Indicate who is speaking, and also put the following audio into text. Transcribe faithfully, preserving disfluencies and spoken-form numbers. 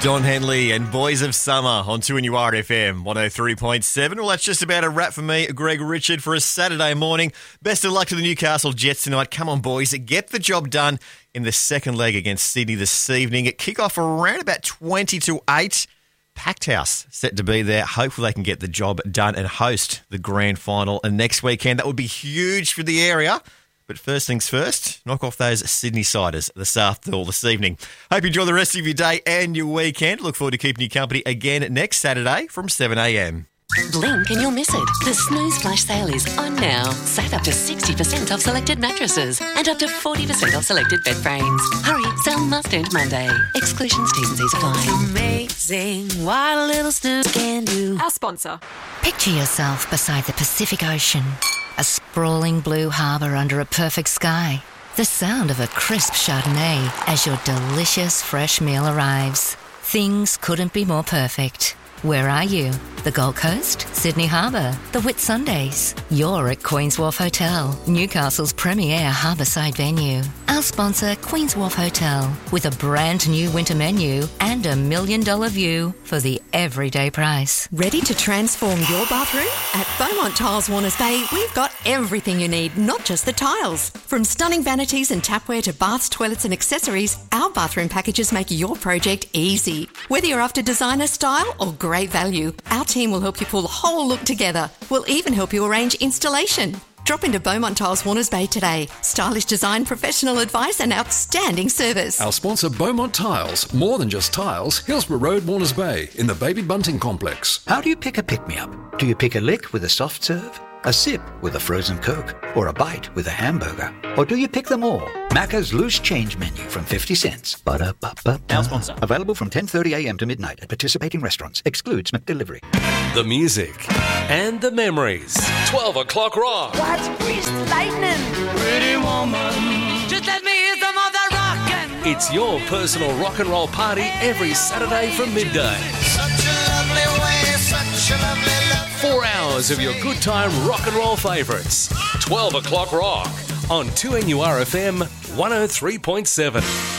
Speaker 1: Don Henley and Boys of Summer on two N U R F M one oh three point seven. Well, that's just about a wrap for me, Greg Richard, for a Saturday morning. Best of luck to the Newcastle Jets tonight. Come on, boys, get the job done in the second leg against Sydney this evening. At kick-off around about twenty to eight. Packed house set to be there. Hopefully they can get the job done and host the grand final next weekend. That would be huge for the area. But first things first, knock off those Sydney Siders this afternoon, this evening. Hope you enjoy the rest of your day and your weekend. Look forward to keeping you company again next Saturday from seven a.m.
Speaker 2: Blink and you'll miss it. The Snooze Flash sale is on now. Save up to sixty percent off selected mattresses and up to forty percent off selected bed frames. Hurry, sale must end Monday. Exclusions, T's and C's apply.
Speaker 3: Amazing what a little snooze can do.
Speaker 4: Our sponsor.
Speaker 5: Picture yourself beside the Pacific Ocean. A sprawling blue harbour under a perfect sky. The sound of a crisp Chardonnay as your delicious fresh meal arrives. Things couldn't be more perfect. Where are you? The Gold Coast? Sydney Harbour? The Whitsundays? You're at Queen's Wharf Hotel, Newcastle's premier harbourside venue. Our sponsor, Queen's Wharf Hotel, with a brand new winter menu and a million dollar view for the everyday price.
Speaker 4: Ready to transform your bathroom? At Beaumont Tiles Warners Bay, we've got everything you need, not just the tiles. From stunning vanities and tapware to baths, toilets and accessories, our bathroom packages make your project easy. Whether you're after designer style or great value, our team will help you pull the whole look together. We'll even help you arrange installation. Drop into Beaumont Tiles Warners Bay today. Stylish design, professional advice and outstanding service.
Speaker 6: Our sponsor Beaumont Tiles. More than just tiles. Hillsborough Road, Warners Bay, in the Baby Bunting Complex.
Speaker 7: How do you pick a pick-me-up? Do you pick a lick with a soft serve? A sip with a frozen Coke? Or a bite with a hamburger? Or do you pick them all? Macca's Loose Change Menu from fifty cents. Ba-da-ba-ba-ba.
Speaker 8: Our sponsor.
Speaker 7: Available from ten thirty a.m. to midnight at participating restaurants. Excludes McDelivery.
Speaker 9: The music and the memories. twelve o'clock rock.
Speaker 3: What's greased lightning?
Speaker 9: Pretty woman.
Speaker 3: Just let me hear some of that rockin'.
Speaker 9: It's your personal rock and roll party every Saturday from midday.
Speaker 10: Such a lovely way, such a lovely love.
Speaker 9: Four hours of your good time rock and roll favourites. twelve o'clock rock on two N U R F M one oh three point seven.